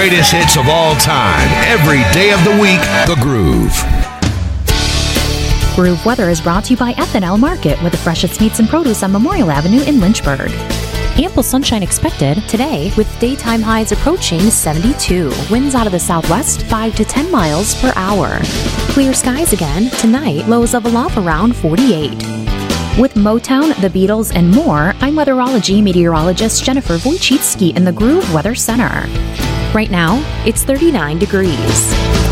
greatest hits of all time, every day of the week, The Groove. Groove Weather is brought to you by Ethanol Market with the freshest meats and produce on Memorial Avenue in Lynchburg. Ample sunshine expected today with daytime highs approaching 72. Winds out of the southwest 5 to 10 miles per hour. Clear skies again tonight, lows level off around 48. With Motown, the Beatles, and more, I'm weatherology meteorologist Jennifer Wojcicki in the Groove Weather Center. Right now, it's 39 degrees.